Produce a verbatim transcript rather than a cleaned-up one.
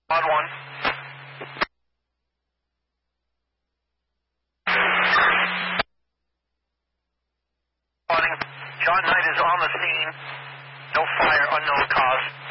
Odd one. Spotting. John Knight is on the scene. No fire, unknown cause.